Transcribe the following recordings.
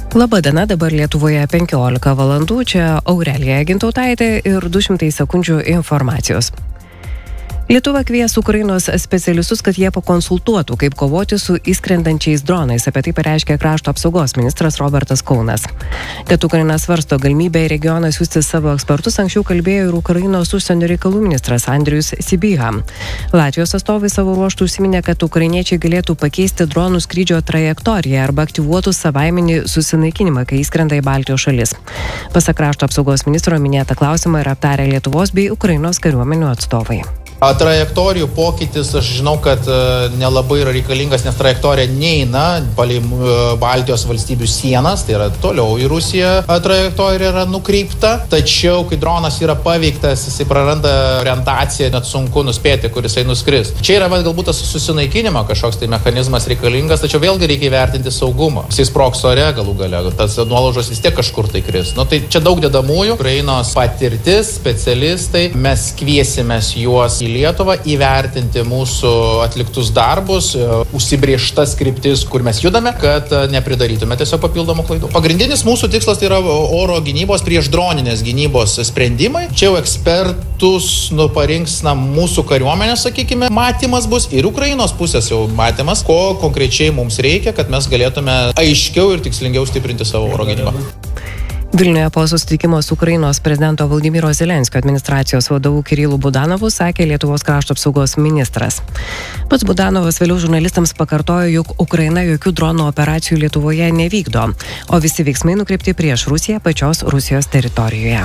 Labadiena, dabar Lietuvoje 15 valandų, čia Aurelija Gintautaitė ir 200 sekundžių informacijos. Lietuva kvies Ukrainos specialistus, kad jie pakonsultuotų, kaip kovoti su įskrendančiais dronais. Apie tai pareiškė krašto apsaugos ministras Robertas Kaunas. Kad Ukraina svarsto galimybę į regioną siųsti savo ekspertus, anksčiau kalbėjo ir Ukrainos užsienio reikalų ministras Andrius Sybiha. Latvijos atstovai savo ruožtų užsiminė, kad ukrainiečiai galėtų pakeisti dronų skrydžio trajektoriją arba aktyvuotų savaiminį susinaikinimą, kai įskrenda į Baltijos šalis. Pasak krašto apsaugos ministro, minėtą klausimą yra aptarę Lietuvos bei Ukrainos kariuomenių atstovai. Trajektorijų pokytis, aš žinau, kad nelabai yra reikalingas, nes trajektorija neina palei Baltijos valstybių sienas, tai yra toliau į Rusiją trajektorija yra nukreipta, tačiau kai dronas yra paveiktas, jisai praranda orientaciją, net sunku nuspėti, kur jisai nuskris. Čia yra galbūt tas susinaikinimo kažkoks tai mechanizmas reikalingas, tačiau vėlgi reikia įvertinti saugumą. Jisai sprogs ore galų gale, tas nuolaužos vis tiek kažkur tai kris. Tai čia daug dedamųjų, Ukrainos patirtis, specialistai, mes kviesimės juos į Lietuvą įvertinti mūsų atliktus darbus, užsibrėžtas kryptis, kur mes judame, kad nepridarytume tiesiog papildomų klaidų. Pagrindinis mūsų tikslas tai yra oro gynybos prieš droninės gynybos sprendimai. Čia jau ekspertus parinks mūsų kariuomenės, sakykime, matymas bus ir Ukrainos pusės jau matymas, ko konkrečiai mums reikia, kad mes galėtume aiškiau ir tikslingiau stiprinti savo oro gynybą. Vilniuje po susitikimo su Ukrainos prezidento Vladimiro Zelenskio administracijos vadovu Kirilu Budanovu sakė Lietuvos krašto apsaugos ministras. Pats Budanovas vėliau žurnalistams pakartojo, jog Ukraina jokių dronų operacijų Lietuvoje nevykdo, o visi veiksmai nukreipti prieš Rusiją pačios Rusijos teritorijoje.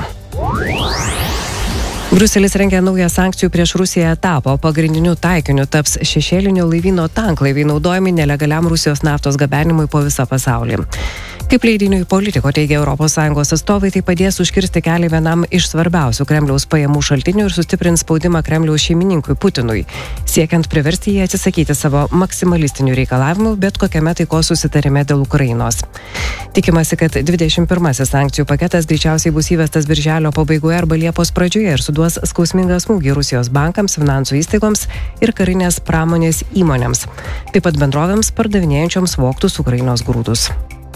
Briuselis rengia naują sankcijų prieš Rusiją etapą, o pagrindiniu taikiniu taps šešėlinio laivyno tanklaiviai naudojami nelegaliam Rusijos naftos gabenimui po visą pasaulį. Kaip leidiniui Politico teigia ES atstovai, tai padės užkirsti kelią vienam iš svarbiausių Kremliaus pajamų šaltinių ir sustiprins spaudimą Kremliaus šeimininkui Putinui, siekiant priversti jį atsisakyti savo maksimalistinių reikalavimų bet kokiame taikos susitarime dėl Ukrainos. Tikimasi, kad 21 sankcijų paketas greičiausiai bus įvestas birželio pabaigoje arba Liepos pradžioje ir suduos skausmingą smūgį Rusijos bankams, finansų įstaigoms ir karinės pramonės įmonėms, taip pat bendrovėms pardavinėjančioms vogtus Ukrainos grūdus.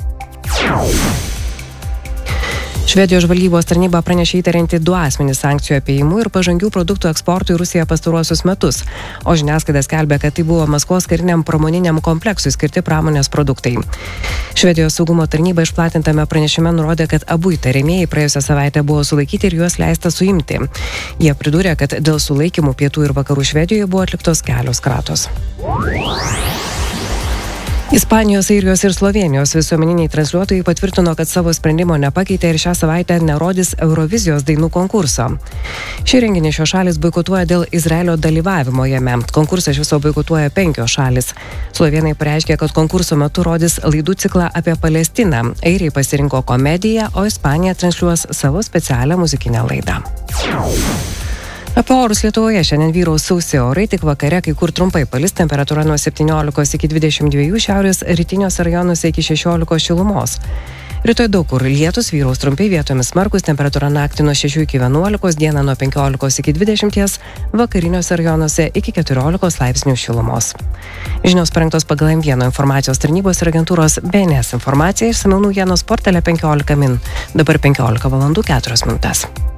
Švedijos žvalgybos tarnyba pranešė įtarianti 2 asmenys sankcijų apėjimų ir pažangių produktų eksportų į Rusiją pastaruosius metus, o žiniasklaida skelbia, kad tai buvo Maskvos kariniam pramoniniam kompleksui skirti pramonės produktai. Švedijos saugumo tarnyba išplatintame pranešime nurodė, kad abu įtariamieji praėjusią savaitę buvo sulaikyti ir juos leista suimti. Jie pridūrė, kad dėl sulaikymų pietų ir vakarų Švedijoje buvo atliktos kelios kratos. Ispanijos, Airijos ir Slovėnijos visuomeniniai transliuotojai patvirtino, kad savo sprendimo nepakeitė ir šią savaitę nerodys Eurovizijos dainų konkurso. Šį renginį šios šalis boikotuoja dėl Izraelio dalyvavimo jame. Konkursą iš viso boikotuoja 5 šalis. Slovėnai pareiškė, kad konkurso metu rodys laidų ciklą apie Palestiną. Airiai pasirinko komediją, o Ispanija transliuos savo specialią muzikinę laidą. Apie orus Lietuvoje šiandien vyraus sausi orai, tik vakare kai kur trumpai palis, temperatūra nuo 17 iki 22, šiaurės rytiniuose rajonuose iki 16 šilumos. Rytoj daug kur lietus, vyraus trumpai, vietomis smarkus, temperatūra naktį nuo 6 iki 11, dieną nuo 15 iki 20, vakariniuose rajonuose iki 14 laipsnių šilumos. Žinios parengtos pagal M1 informacijos tarnybos ir agentūros BNS informacija, išsamiau naujienos portale 15 min. Dabar 15 valandų 4 minutės.